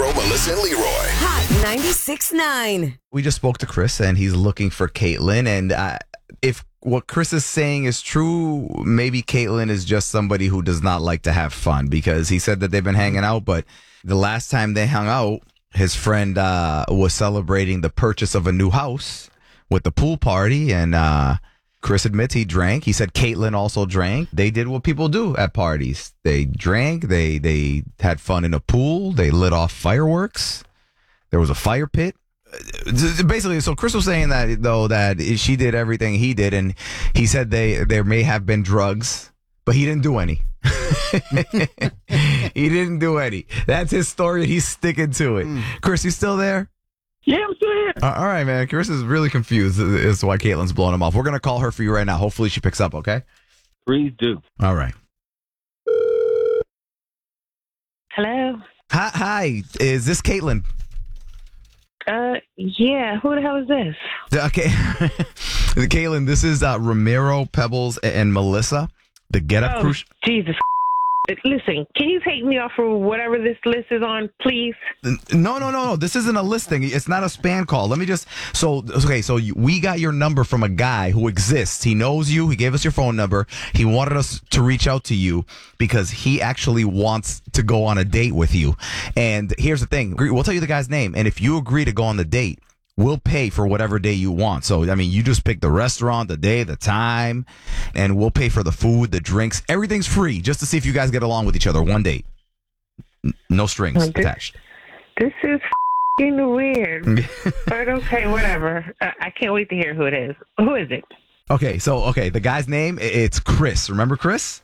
Ebro, Melissa, and Leroy. Hot 96.9. We just spoke to Chris, and he's looking for Caitlin. And if what Chris is saying is true, maybe Caitlin is just somebody who does not like to have fun, because he said that they've been hanging out, but the last time they hung out, his friend was celebrating the purchase of a new house with the pool party, and Chris admits he drank. He said Caitlin also drank. They did what people do at parties. They drank. They had fun in a pool. They lit off fireworks. There was a fire pit. Basically, so Chris was saying that she did everything he did, and he said there may have been drugs, but he didn't do any. He didn't do any. That's his story. He's sticking to it. Chris, you still there? Yeah, I'm still here. All right, man. Chris is really confused as to why Caitlin's blowing him off. We're going to call her for you right now. Hopefully she picks up, okay? Please do. All right. Hello? Hi. Is this Caitlin? Yeah. Who the hell is this? Okay. Caitlin, this is Ramiro, Pebbles, and Melissa. The Get Up Crew. Jesus. Listen, can you take me off of whatever this list is on, please? No. This isn't a listing. It's not a spam call. Let me just. So we got your number from a guy who exists. He knows you. He gave us your phone number. He wanted us to reach out to you because he actually wants to go on a date with you. And here's the thing. We'll tell you the guy's name. And if you agree to go on the date, we'll pay for whatever day you want. So, I mean, you just pick the restaurant, the day, the time, and we'll pay for the food, the drinks. Everything's free just to see if you guys get along with each other. One date. No strings attached. This is f***ing weird. But okay, whatever. I can't wait to hear who it is. Who is it? Okay, the guy's name, it's Chris. Remember Chris?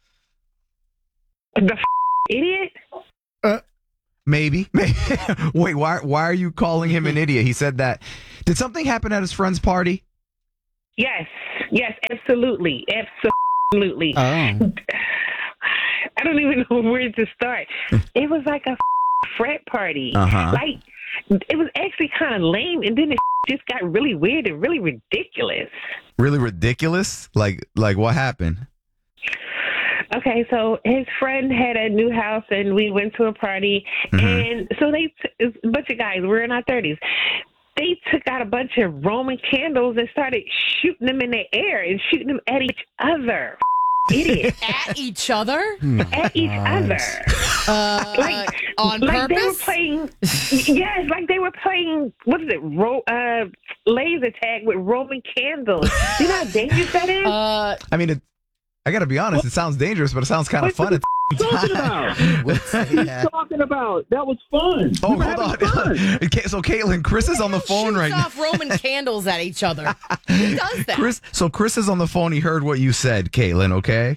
The idiot? Maybe. Wait, why are you calling him an idiot? He said that. Did something happen at his friend's party? Yes, absolutely. Absolutely. Oh. I don't even know where to start. It was like a frat party. Uh-huh. Like, it was actually kind of lame, and then it just got really weird and really ridiculous. Really ridiculous? Like what happened? Okay, so his friend had a new house, and we went to a party, and so it's a bunch of guys. We're in our 30s. They took out a bunch of Roman candles and started shooting them in the air and shooting them at each other. Idiot. At each other? At each other. On like purpose? They were playing, yes, like they were playing, what is it, laser tag with Roman candles. You know how dangerous that is? I mean, I got to be honest, it sounds dangerous, but it sounds kind of fun. What are you talking about? That was fun. Oh, hold on. So, Caitlin, Chris is on the phone right now. Shoots off Roman candles at each other. Who does that? Chris is on the phone. He heard what you said, Caitlin, okay?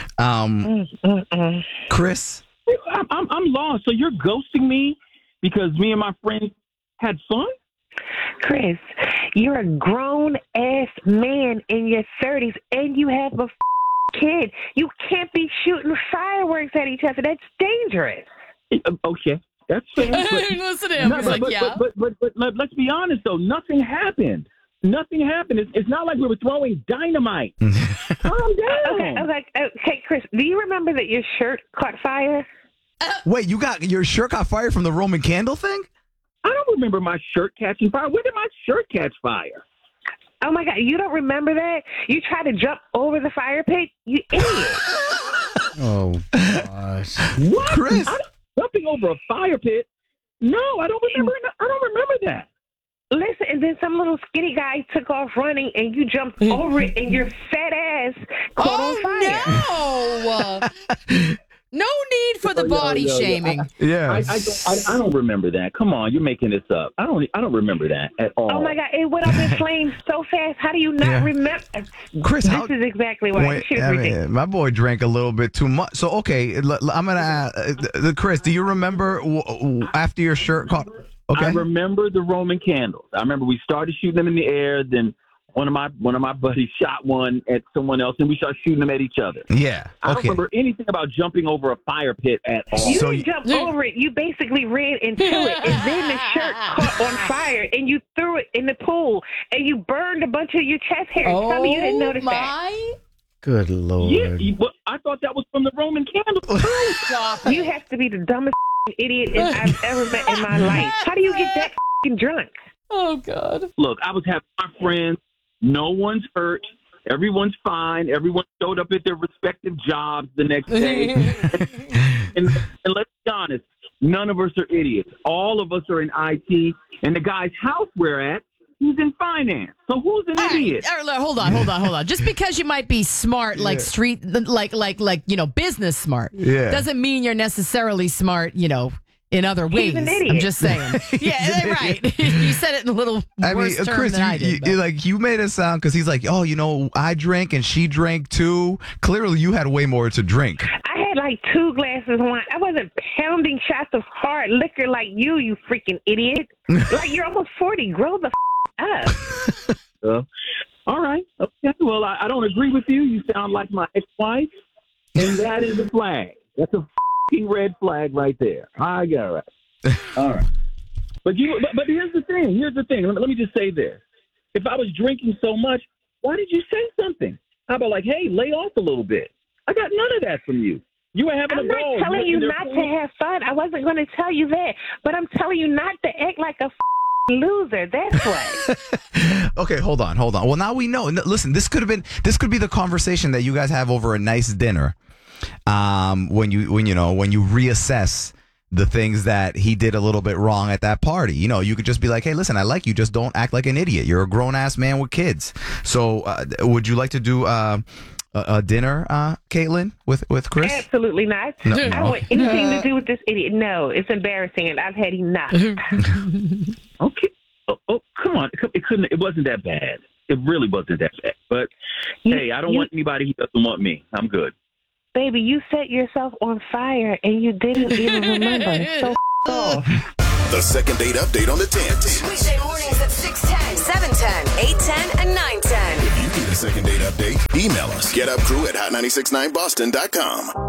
Chris? I'm lost. So you're ghosting me because me and my friend had fun? Chris, you're a grown-ass man in your 30s, and you have a kid. You can't be shooting fireworks at each other. That's dangerous. Okay, that's fair. Listen to him. He's like, yeah. But let's be honest, though. Nothing happened. It's not like we were throwing dynamite. Calm down. Okay, Chris, do you remember that your shirt caught fire? Wait, your shirt caught fire from the Roman candle thing? I don't remember my shirt catching fire. When did my shirt catch fire? Oh, my God. You don't remember that? You tried to jump over the fire pit? You idiot. Oh, gosh. What? Chris? Jumping over a fire pit? No, I don't remember that. Listen, and then some little skinny guy took off running, and you jumped over it, and your fat ass caught on fire. No! No need for the body shaming. Yeah. I don't remember that. Come on, you're making this up. I don't remember that at all. Oh my God, it went up in flames so fast. How do you not remember? Chris, this is exactly why. My boy drank a little bit too much. So, okay, I'm going to ask, Chris, do you remember after your shirt caught? Okay. I remember the Roman candles. I remember we started shooting them in the air, then one of my buddies shot one at someone else, and we started shooting them at each other. Yeah. I don't remember anything about jumping over a fire pit at all. You didn't jump over it. You basically ran into it, and then the shirt caught on fire, and you threw it in the pool, and you burned a bunch of your chest hairs. Tell me you didn't notice that. Good Lord. Yeah, but I thought that was from the Roman candles. You have to be the dumbest idiot I've ever met in my life. How do you get that drunk? Oh, God. Look, I was having my friends. No one's hurt. Everyone's fine. Everyone showed up at their respective jobs the next day. and let's be honest, none of us are idiots. All of us are in IT. And the guy's house we're at, he's in finance. So who's an idiot? All right, hold on. Just because you might be smart, like street, like business smart, doesn't mean you're necessarily smart, in other ways. He's an idiot. I'm just saying. Yeah, right. You said it in a little worse term Chris, than I did. you made it sound, because he's like, I drank and she drank too. Clearly, you had way more to drink. I had like 2 glasses of wine. I wasn't pounding shots of hard liquor like you freaking idiot. Like, you're almost 40. Grow the up. All right. Okay. Well, I don't agree with you. You sound like my ex-wife, and that is a flag. That's a red flag right there. I got it. All right. But here's the thing. Let me just say this. If I was drinking so much, why did you say something? How about like, hey, lay off a little bit? I got none of that from you. You were having I'm a ball. I'm not telling you not to have fun. I wasn't going to tell you that. But I'm telling you not to act like a loser. That's why. Okay, hold on. Well, now we know. Listen, this could be the conversation that you guys have over a nice dinner. When you reassess the things that he did a little bit wrong at that party. You could just be like, hey, listen, I like you. Just don't act like an idiot. You're a grown-ass man with kids. So would you like to do a dinner, Caitlin, with Chris? Absolutely not. No. I don't want anything to do with this idiot. No, it's embarrassing, and I've had enough. Okay. Oh, come on. It wasn't that bad. It really wasn't that bad. But, hey, I don't want anybody who doesn't want me. I'm good. Baby, you set yourself on fire, and you didn't even remember. So off. The second date update on the 10. Weekday mornings at 6:10, 7:10, 8:10, and 9:10. If you need a second date update, email us. GetUpCrew@hot969boston.com.